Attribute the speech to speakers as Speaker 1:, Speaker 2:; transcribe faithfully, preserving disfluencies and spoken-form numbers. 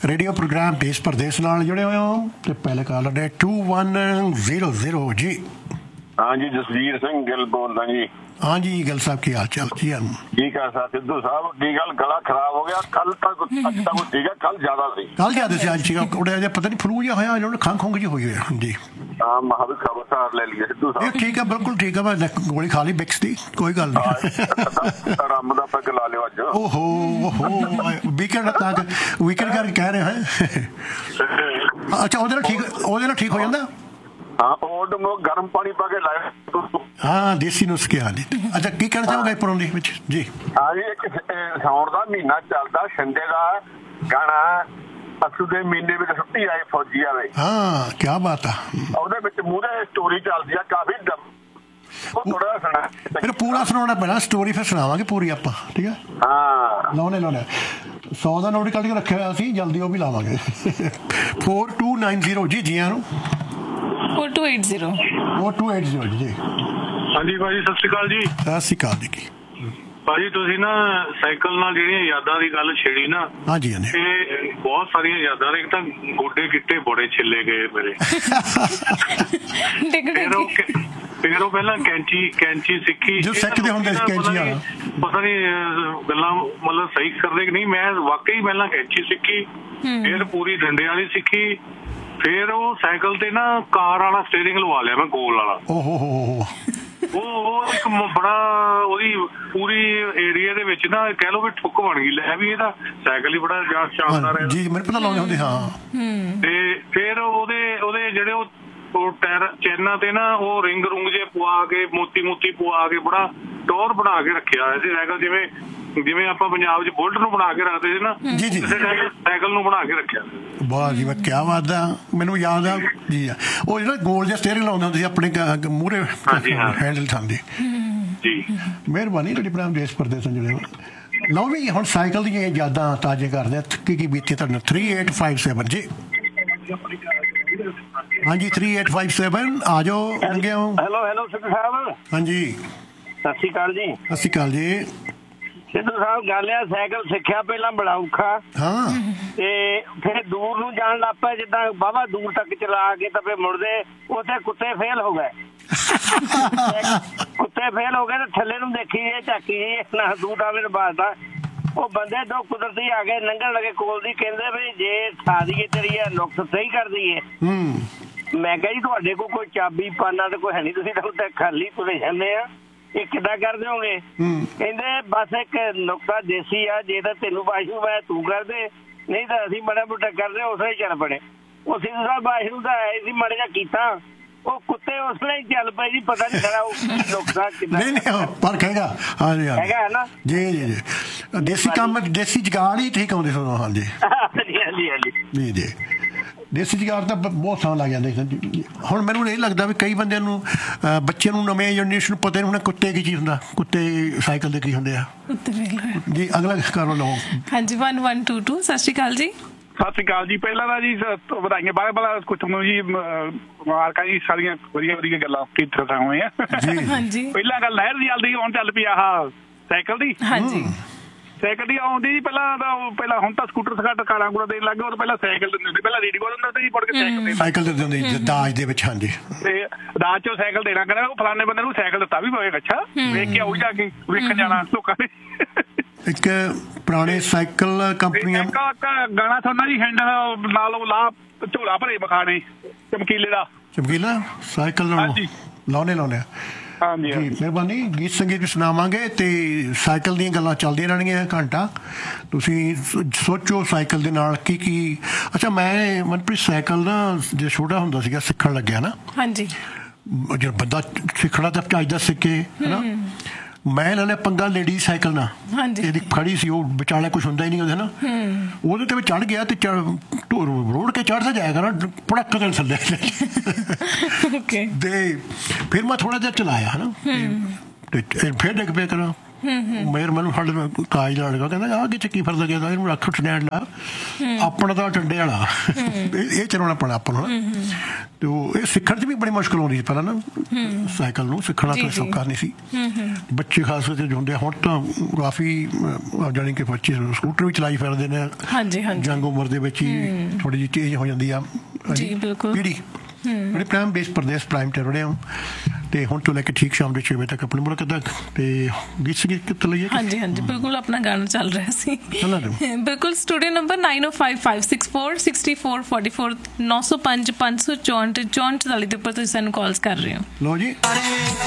Speaker 1: Radio programme ਦੇਸ਼ ਪ੍ਰਦੇਸ਼ ਨਾਲ ਜੁੜੇ ਹੋਏ ਹੋ ਤੇ ਪਹਿਲੇ ਕਾਲਰ ਨੇ ਟੂ ਵਨ ਜ਼ੀਰੋ ਜ਼ੀਰੋ ਜੀ।
Speaker 2: ਹਾਂਜੀ ਜਸਵੀਰ ਸਿੰਘ ਗਿੱਲ ਬੋਲਦਾ ਜੀ।
Speaker 1: ਹਾਂਜੀ ਗਿੱਲ ਸਾਹਿਬ ਕੀ ਹਾਲ ਚਾਲ ਜੀ?
Speaker 2: ਠੀਕ ਆ ਸਰ ਸਿੱਧੂ ਸਾਹਿਬ ਕੀ ਗੱਲ ਗਲਾ ਖਰਾਬ ਹੋ ਗਿਆ? ਕੱਲ ਤੱਕ ਅੱਜ ਤੱਕ ਠੀਕ ਹੈ, ਕੱਲ ਜ਼ਿਆਦਾ ਸੀ।
Speaker 1: ਕੱਲ ਜ਼ਿਆਦਾ ਸੀ, ਅੱਜ ਸੀਗਾ ਥੋੜਾ ਜਿਹਾ ਪਤਾ ਨਹੀਂ ਫਲੂ ਜਿਹਾ ਹੋਇਆ, ਉਹਨਾਂ ਖੰਘ ਖੁੰਘ ਜਿਹੀ ਹੋਈ ਹੋਇਆ ਜੀ।
Speaker 2: ਹਾਂ ਮਹਾਂ ਵੀ ਖਬਰਦਾਰ ਲੈ ਲਈਏ ਸਿੱਧੂ ਸਾਹਿਬ।
Speaker 1: ਠੀਕ ਹੈ ਬਿਲਕੁਲ ਠੀਕ ਹੈ, ਮੈਂ ਗੋਲੀ ਖਾ ਲਈ ਬਿਕਸ ਦੀ, ਕੋਈ ਗੱਲ ਨਹੀਂ।
Speaker 2: ਆਰਾਮ ਦਾ ਪੈਗ ਲਾ ਲਿਓ ਅੱਜ।
Speaker 1: ਓਹੋ ਓਹੋ ਵੀਕਐਂਡ ਤੱਕ ਵੀਕਐਂਡ ਕਰਕੇ ਕਹਿ ਰਹੇ ਹੈ। ਅੱਛਾ ਉਹਦੇ ਨਾਲ ਠੀਕ ਉਹਦੇ ਨਾਲ ਠੀਕ ਹੋ ਜਾਂਦਾ?
Speaker 2: ਹਾਂ ਓਲਡ ਮੋ ਗਰਮ ਪਾਣੀ ਪਾ ਕੇ ਲਾਇਆ।
Speaker 1: ਹਾਂ ਦੇਸੀ ਨੁਸਖੇ ਆ ਜੀ। ਅੱਛਾ ਕੀ ਕਹਿਣਾ ਚਾਹੋਗੇ ਪਰੋਂ ਦੇ ਵਿੱਚ ਜੀ?
Speaker 2: ਹਾਂ ਜੀ ਇੱਕ ਸਾਉਣ ਦਾ ਮਹੀਨਾ ਚੱਲਦਾ, ਛਿੰਦੇ ਦਾ ਗਾਣਾ ਅਸੂ ਦੇ ਮਹੀਨੇ ਵਿੱਚ ਛੁੱਟੀ ਆਏ ਫੌਜੀ ਆਵੇ।
Speaker 1: ਹਾਂ ਕੀ ਬਾਤ ਆ।
Speaker 2: ਉਹਦੇ ਵਿੱਚ ਮੂਹਰੇ ਸਟੋਰੀ ਚੱਲਦੀ ਆ ਕਾਫੀ ਉਹ ਥੋੜਾ ਸੁਣਾ
Speaker 1: ਫਿਰ ਪੂਰਾ ਸੁਣਾਉਣਾ ਪੈਣਾ ਸਟੋਰੀ, ਫਿਰ ਸੁਣਾਵਾਂਗੇ ਪੂਰੀ ਆਪਾਂ, ਠੀਕ ਹੈ?
Speaker 2: ਹਾਂ
Speaker 1: ਲਾਉਣੇ ਲਾਉਣੇ ਸੌ ਦਾ ਨੋਟ ਕੱਢ ਕੇ ਰੱਖਿਆ ਹੋਇਆ ਸੀ, ਜਲਦੀ ਉਹ ਵੀ ਲਾਵਾਂਗੇ। ਫੋਰ ਟੂ ਨਾਈਨ ਜ਼ੀਰੋ ਜੀ ਜੀਆਂ ਨੂੰ
Speaker 3: four two eight zero
Speaker 1: four two eight zero ਜੀ।
Speaker 4: ਹਾਂਜੀ ਭਾਜੀ ਸਤਿ ਸ਼੍ਰੀ ਅਕਾਲ ਜੀ।
Speaker 1: ਸਤਿ ਸ਼੍ਰੀ ਅਕਾਲ ਜੀ।
Speaker 4: ਭਾਜੀ ਤੁਸੀਂ ਨਾ ਸਾਈਕਲ ਨਾਲ ਜਿਹੜੀਆਂ ਯਾਦਾਂ ਦੀ ਗੱਲ ਛੇੜੀ ਨਾ,
Speaker 1: ਹਾਂਜੀ ਹਾਂਜੀ,
Speaker 4: ਇਹ ਬਹੁਤ ਸਾਰੀਆਂ ਯਾਦਾਂ ਨੇ। ਇੱਕ ਤਾਂ ਗੋਡੇ ਗਿੱਟੇ ਬੜੇ ਛਿੱਲੇ ਗਏ ਮੇਰੇ। ਫਿਰ ਉਹ ਫਿਰ ਉਹ ਪਹਿਲਾਂ ਕੈਂਚੀ ਕੈਂਚੀ ਸਿੱਖੀ,
Speaker 1: ਜੋ ਸਿੱਖਦੇ ਹੁੰਦੇ ਸੀ ਕੈਂਚੀ ਵਾਲਾ,
Speaker 4: ਪਤਾ ਨਹੀਂ ਗੱਲਾਂ ਮਤਲਬ ਸਹੀ ਕਰਦੇ ਕਿ ਨਹੀਂ। ਮੈਂ ਵਾਕਈ ਪਹਿਲਾਂ ਕੈਂਚੀ ਸਿੱਖੀ, ਫਿਰ ਪੂਰੀ ਡੰਡੇ ਵਾਲੀ ਸਿੱਖੀ, ਫਿਰ ਉਹ ਸਾਈਕਲ ਤੇ ਨਾ ਕਾਰ ਵਾਲਾ ਸਟੀਅਰਿੰਗ ਲਵਾ ਲਿਆ ਮੈਂ, ਗੋਲ ਵਾਲਾ।
Speaker 1: ਓਹੋ ਹੋ
Speaker 4: ਉਹ ਇੱਕ ਬੜਾ ਉਹਦੀ ਪੂਰੀ ਏਰੀਆ ਦੇ ਵਿੱਚ ਨਾ ਕਹਿ ਲਓ ਵੀ ਠੁੱਕ ਬਣ ਗਈ। ਲੈ ਵੀ ਇਹਦਾ ਸਾਈਕਲ ਹੀ ਬੜਾ ਸ਼ਾਨਦਾਰ ਹੈ
Speaker 1: ਜੀ, ਮੈਨੂੰ ਪਤਾ ਲਾਉਂਦੇ ਹੁੰਦੇ। ਹਾਂ
Speaker 4: ਤੇ ਫਿਰ ਉਹਦੇ ਉਹਦੇ ਜਿਹੜੇ ਉਹ ਉਹ ਟਾਇਰ ਚੈਨਾਂ ਤੇ ਨਾ ਉਹ ਰਿੰਗ ਰੁੰਗ ਜੇ ਪਵਾ ਕੇ ਮੋਤੀ ਮੋਤੀ ਪਵਾ ਕੇ ਬੜਾ ਟੌਰ ਬਣਾ ਕੇ ਰੱਖਿਆ ਹੋਇਆ ਸੀ ਸਾਈਕਲ। ਜਿਵੇਂ ਜਿਵੇਂ ਆਪਾਂ ਪੰਜਾਬ 'ਚ ਬੁਲਟ ਨੂੰ ਬਣਾ ਕੇ ਰੱਖਦੇ ਸੀ ਨਾ,
Speaker 1: ਜੀ ਜੀ
Speaker 4: ਸਾਈਕਲ ਨੂੰ ਬਣਾ ਕੇ ਰੱਖਿਆ।
Speaker 1: ਵਾਹ ਜੀ ਵਾਹ, ਕਿਆ ਬਾਤ ਆ। ਮੈਨੂੰ ਯਾਦ ਆ ਜੀ, ਉਹ ਜਿਹੜਾ ਗੋਲ ਜਿਹਾ ਸਟੀਅਰਿੰਗ ਲਾਉਂਦੇ ਹੁੰਦੇ ਸੀ ਆਪਣੇ ਮੂਹਰੇ ਹੈਂਡਲ ਥਾਂਦੇ
Speaker 4: ਜੀ।
Speaker 1: ਮਿਹਰਬਾਨੀ ਤੁਹਾਡੀ ਪ੍ਰੋਗਰਾਮ ਦੇਸ਼ ਪ੍ਰਦੇਸ਼ ਜਿਹੜੇ ਲਓ ਵੀ ਹੁਣ ਸਾਈਕਲ ਦੀਆਂ ਯਾਦਾਂ ਤਾਜ਼ੇ ਕਰਦੇ ਆ। ਕੀ ਕੀ ਬੀਤੇ ਤੁਹਾਡੇ ਥ੍ਰੀ ਏਟ ਫਾਈਵ ਸੈਵਨ ਜੀ। ਹਾਂਜੀ ਥ੍ਰੀ ਏਟ ਫਾਈਵ ਸੈਵਨ ਆ ਜਾਓ। ਲੰਗੇ ਹੋ?
Speaker 2: ਹੈਲੋ ਹੈਲੋ ਸਿੱਧੂ ਸਾਹਿਬ।
Speaker 1: ਹਾਂਜੀ
Speaker 2: ਸਤਿ ਸ਼੍ਰੀ ਅਕਾਲ ਜੀ।
Speaker 1: ਸਤਿ ਸ਼੍ਰੀ ਅਕਾਲ ਜੀ।
Speaker 2: ਸਿੱਧੂ ਸਾਹਿਬ ਗੱਲ ਆ, ਸਾਈਕਲ ਸਿੱਖਿਆ ਪਹਿਲਾਂ ਬੜਾ ਔਖਾ,
Speaker 1: ਹਾਂ
Speaker 2: ਤੇ ਫਿਰ ਦੂਰ ਨੂੰ ਜਾਣ ਲੱਗ ਪਿਆ। ਜਿੱਦਾਂ ਵਾਹਵਾ ਦੂਰ ਤੱਕ ਚਲਾ ਕੇ ਤਾਂ ਫਿਰ ਮੁੜਦੇ ਉੱਥੇ ਕੁੱਤੇ ਫੇਲ ਹੋ ਗਏ। ਕੁੱਤੇ ਫੇਲ ਹੋ ਗਏ ਤੇ ਥੱਲੇ ਨੂੰ ਦੇਖੀ ਇਹ ਝਾਕੀ ਨਾ ਦੂਰ ਦਾ ਮੇਰੇ ਬਾਸਦਾ। ਉਹ ਬੰਦੇ ਦੋ ਕੁਦਰਤੀ ਆ ਗਏ, ਲੰਘਣ ਲੱਗੇ ਕੋਲ ਦੀ, ਕਹਿੰਦੇ ਵੀ ਜੇ ਸਾਦੀਏ ਤੇਰੀ ਆ ਨੁਕਸ ਸਹੀ ਕਰ ਦਈਏ। ਮੈਂ ਕਿਹਾ ਜੀ ਤੁਹਾਡੇ ਕੋਲ ਕੋਈ ਚਾਬੀ ਪਾਨਾ ਤੇ ਕੋਈ ਹੈ ਨਹੀਂ, ਤੁਸੀਂ ਤਾਂ ਉੱਤੇ ਖਾਲੀ ਤੁਰੇ ਜਾਂਦੇ ਆ, ਇਹ ਕਿੱਦਾਂ ਕਰ ਦਿਓਗੇ? ਕਹਿੰਦੇ ਬਸ ਇੱਕ ਨੁਕਤਾ ਦੇਸੀ ਆ, ਜੇ ਤਾਂ ਤੈਨੂੰ ਬਾਸ਼ੂ ਮੈਂ ਤੂੰ ਕਰ ਦੇ, ਨਹੀਂ ਤਾਂ ਅਸੀਂ ਮਾੜਾ ਮੋਟਾ ਕਰਦੇ ਉਸੇ ਹੀ ਚੱਲ ਪੜੇ। ਉਹ ਸਿੱਧੂ ਸਾਹਿਬ ਬਾਸ਼ੂ ਦਾ ਹੈ ਸੀ, ਮਾੜਾ ਜਿਹਾ ਕੀਤਾ, ਉਹ ਕੁੱਤੇ ਉਸ ਲਈ ਚੱਲ ਪਏ ਜੀ। ਪਤਾ ਨਹੀਂ ਖੜਾ ਉਹ ਨੁਕਤਾ ਕਿੱਦਾਂ
Speaker 1: ਪਰ ਕਹੇਗਾ। ਹਾਂਜੀ
Speaker 2: ਹੈਗਾ ਹੈ ਨਾ ਜੀ
Speaker 1: ਜੀ ਜੀ। ਦੇਸੀ ਕੰਮ ਦੇਸੀ ਜਗਾੜ ਹੀ ਠੀਕ ਆਉਂਦੇ ਸੋ। ਹਾਂਜੀ
Speaker 2: ਹਾਂਜੀ ਹਾਂਜੀ ਹਾਂਜੀ
Speaker 1: ਜੀ ਜੀ। ਦੇਸੀ ਜਗਾੜ ਤਾਂ ਬਹੁਤ ਥਾਂ ਲੱਗ ਜਾਂਦੇ। ਹੁਣ ਮੈਨੂੰ ਇਹ ਲੱਗਦਾ ਵੀ ਕਈ ਬੰਦਿਆਂ ਨੂੰ ਬੱਚਿਆਂ ਨੂੰ ਨਵੇਂ ਜਨਰੇਸ਼ਨ ਨੂੰ ਪਤਾ ਨਹੀਂ ਹੁੰਦਾ ਕੁੱਤੇ ਕੀ ਚੀਜ਼ ਹੁੰਦਾ, ਕੁੱਤੇ ਸਾਈਕਲ ਦੇ ਕੀ ਹੁੰਦੇ ਆ ਜੀ। ਅਗਲਾ ਕਰ ਲਓ। ਹਾਂਜੀ
Speaker 3: ਵਨ ਵਨ ਟੂ ਟੂ ਸਤਿ ਸ਼੍ਰੀ ਅਕਾਲ ਜੀ।
Speaker 5: ਸਤਿ ਸ਼੍ਰੀ ਅਕਾਲ ਜੀ। ਪਹਿਲਾਂ ਤਾਂ ਜੀ ਵਧਾਈਆਂ ਬਾਅਦ ਵਾਲਾ ਕੁਝ ਤੁਹਾਨੂੰ ਜੀ ਮੁਬਾਰਕਾਂ ਜੀ, ਸਾਰੀਆਂ ਵਧੀਆ ਵਧੀਆ ਗੱਲਾਂ ਕੀਤੀਆਂ ਹੋਏ ਆ। ਪਹਿਲਾਂ ਗੱਲ ਨਹਿਰ ਦੀ ਚੱਲਦੀ, ਹੁਣ ਚੱਲ ਪਈ ਆਹ ਸਾਈਕਲ ਦੀ। ਹਾਂਜੀ ਸਾਈਕਲ ਦੀ ਆਉਂਦੀ ਜੀ। ਪਹਿਲਾਂ ਤਾਂ ਪਹਿਲਾਂ ਹੁਣ ਤਾਂ ਸਕੂਟਰ ਸਕਾਟ ਕਾਰਾਂ ਕੂੜਾ ਦੇਣ ਲੱਗ ਗਏ, ਉਹ ਪਹਿਲਾਂ ਸਾਈਕਲ ਦਿੰਦੇ ਸੀ। ਪਹਿਲਾਂ ਰੇਡੀਓ ਦਿੰਦਾ ਸੀ, ਮੁੜ ਕੇ ਸਾਈਕਲ
Speaker 1: ਸਾਈਕਲ ਦਿੰਦੇ ਦਾਜ ਦੇ ਵਿੱਚ। ਹਾਂਜੀ
Speaker 5: ਤੇ ਦਾਜ ਚੋਂ ਸਾਈਕਲ ਦੇਣਾ, ਕਹਿੰਦਾ ਉਹ ਫਲਾਣੇ ਬੰਦੇ ਨੂੰ ਸਾਈਕਲ ਦਿੱਤਾ ਵੀ ਪਵੇ। ਅੱਛਾ ਵੇਖ ਕੇ ਆਉ ਜਾ ਕੇ ਵੇਖਣ ਜਾਣਾ ਲੋਕਾਂ ਨੇ।
Speaker 1: ਇੱਕ ਪੁਰਾਣੇ ਸਾਈਕਲ ਕੰਪਨੀਆਂ
Speaker 5: ਗਾਣਾ ਸੁਣਨਾ ਜੀ, ਹੈਂਡਲ ਨਾਲ ਲਾ ਝੋਲਾ ਭਰੇ ਮਖਾਣੇ ਚਮਕੀਲੇ ਦਾ।
Speaker 1: ਚਮਕੀਲਾ ਸਾਈਕਲ ਲਾਉਣੇ ਲਾਉਣੇ ਜੀ। ਮਿਹਰਬਾਨੀ। ਗੀਤ ਸੰਗੀਤ ਵੀ ਸੁਣਾਵਾਂਗੇ ਤੇ ਸਾਈਕਲ ਦੀਆਂ ਗੱਲਾਂ ਚੱਲਦੀਆਂ ਰਹਿਣਗੀਆਂ ਘੰਟਾ। ਤੁਸੀਂ ਸੋਚੋ ਸਾਈਕਲ ਦੇ ਨਾਲ ਕੀ ਕੀ। ਅੱਛਾ ਮੈਂ ਮਨਪ੍ਰੀਤ ਸਾਈਕਲ ਨਾ ਜੇ ਛੋਟਾ ਹੁੰਦਾ ਸੀਗਾ ਸਿੱਖਣ ਲੱਗਿਆ ਨਾ, ਹਾਂਜੀ ਜਦੋਂ ਬੰਦਾ ਸਿੱਖਣਾ ਤਾਂ ਚਾਹੀਦਾ ਸਿੱਖੇ ਹੈ ਨਾ। ਮੈਂ ਇਹਨਾਂ ਨੇ ਪੰਗਾ ਲੇਡੀ ਸਾਈਕਲ ਨਾਲ, ਇਹਦੀ ਖੜੀ ਸੀ, ਉਹ ਵਿਚਾਲੇ ਕੁਛ ਹੁੰਦਾ ਹੀ ਨਹੀਂ ਉਹਦੇ ਨਾ, ਉਹਦੇ ਤੇ ਚੜ੍ਹ ਗਿਆ ਤੇ ਰੋੜ ਕੇ ਚੜ੍ਹਦਾ ਜਾਏਗਾ ਨਾ ਪੜਕ ਕੇ ਥੱਲੇ। ਤੇ ਫਿਰ ਮੈਂ ਥੋੜਾ ਜਿਹਾ ਚਲਾਇਆ ਹੈ ਨਾ, ਤੇ ਫਿਰ ਡਿੱਗ ਪਿਆ ਕਰਾਂ ਮੇਰ ਮੈਨੂੰ ਸਾਡੇ ਕਾਜ ਦਾ ਲੜਕਾ ਕਹਿੰਦਾ ਆਹ ਕਿੱਥੇ ਕੀ ਫਰਦਾ ਗਿਆ ਇਹਨੂੰ ਰੱਖ ਸਟੈਂਡ ਲਾ ਆਪਣਾ ਤਾਂ ਟੰਡੇ ਵਾਲਾ ਇਹ ਚਲਾਉਣਾ ਪੈਣਾ ਆਪਾਂ ਨੂੰ ਤੇ ਉਹ ਇਹ ਸਿੱਖਣ 'ਚ ਵੀ ਬੜੀ ਮੁਸ਼ਕਿਲ ਆਉਂਦੀ ਸੀ ਪਹਿਲਾਂ ਨਾ ਸਾਈਕਲ ਨੂੰ ਸਿੱਖਣਾ ਤਾਂ ਸੌਖਾ ਨਹੀਂ ਸੀ ਬੱਚੇ ਖਾਸ ਕਰਕੇ ਜੋ ਹੁੰਦੇ ਹੁਣ ਤਾਂ ਕਾਫੀ ਜਾਣੀ ਕਿ ਬੱਚੇ ਸਕੂਟਰ ਵੀ ਚਲਾਈ ਫਿਰਦੇ ਨੇ ਜੰਗ ਉਮਰ ਦੇ ਵਿੱਚ ਹੀ ਥੋੜੀ ਜਿਹੀ ਚੇਂਜ ਹੋ ਜਾਂਦੀ ਆ ਪੀੜੀ ਬੜੇ ਪ੍ਰਾਈਮ ਬੇਸ ਪ੍ਰਦੇਸ਼ ਪ੍ਰਾਈਮ ਤੇ ਰਹੇ ਹਾਂ ਤੇ ਹੁਣ ਤੋਂ ਲੈ ਕੇ ਠੀਕ ਸ਼ਾਮ ਦੇ ਛੇ ਵਜੇ ਤੱਕ ਆਪਣੀ ਮੁਲਾਕਾਤ ਤੱਕ ਤੇ ਗੀਤ ਸੰਗੀਤ ਕਿੱਥੇ ਲਈਏ
Speaker 3: ਹਾਂਜੀ ਹਾਂਜੀ ਬਿਲਕੁਲ ਆਪਣਾ ਗਾਣਾ ਚੱਲ ਰਿਹਾ ਸੀ ਬਿਲਕੁਲ ਸਟੂਡੀਓ ਨੰਬਰ ਨਾਈਨ ਓ five five six four sixty four forty four ਨੌ ਸੌ ਪੰਜ ਪੰਜ ਸੌ ਚੌਂਹਠ ਚੌਂਹਠ ਚਾਲੀ ਦੇ ਉੱਪਰ ਤੁਸੀਂ ਸਾਨੂੰ ਕਾਲਸ ਕਰ ਰਹੇ ਹੋ।
Speaker 1: ਲਓ ਜੀ।